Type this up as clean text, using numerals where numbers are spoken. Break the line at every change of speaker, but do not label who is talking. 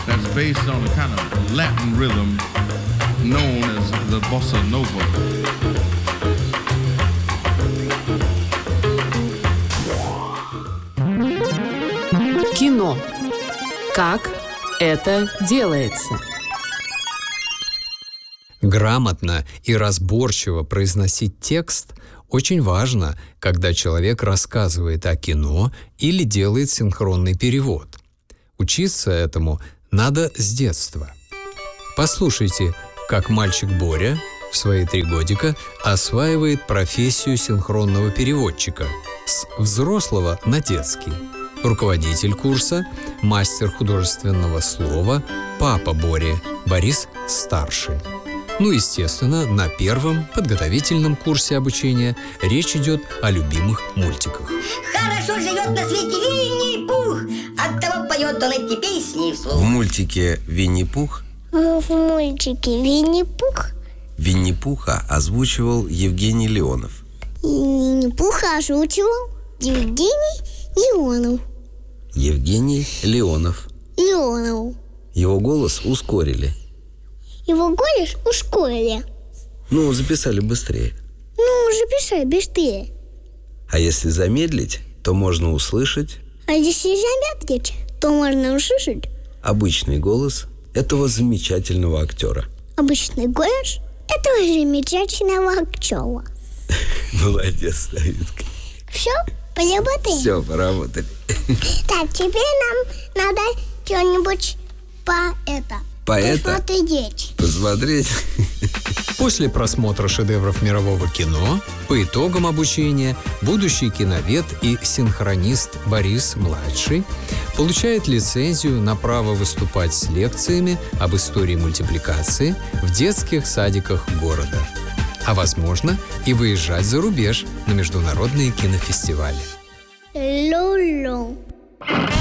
that's based on a kind of Latin rhythm known as the bossa nova.
Кино. Как это делается?
Грамотно и разборчиво произносить текст очень важно, когда человек рассказывает о кино или делает синхронный перевод. Учиться этому надо с детства. Послушайте, как мальчик Боря в свои 3 годика осваивает профессию синхронного переводчика с взрослого на детский. Руководитель курса, мастер художественного слова, папа Бори, Борис Старший. Ну, естественно, на первом подготовительном курсе обучения речь идет о любимых мультиках.
Хорошо живет на свете Винни-Пух, оттого поет он эти песни вслух.
В мультике «Винни-Пух» Винни-Пуха озвучивал Евгений Леонов.
Винни-Пуха озвучивал Евгений Леонов.
Евгений Леонов. Его голос ускорили.
Его голос ускорили.
Ну, записали быстрее.
Записай быстрее.
А если замедлить, то можно услышать
А если замедлить, то можно услышать
обычный голос этого замечательного актера.
обычный голос этого замечательного актера.
Молодец, Давидка.
Все, поработаем?
Все, поработали.
Так, теперь нам надо что-нибудь посмотреть.
Посмотреть.
После просмотра шедевров мирового кино, по итогам обучения, будущий киновед и синхронист Борис-младший получает лицензию на право выступать с лекциями об истории мультипликации в детских садиках города. А возможно, и выезжать за рубеж на международные кинофестивали.
Лоло.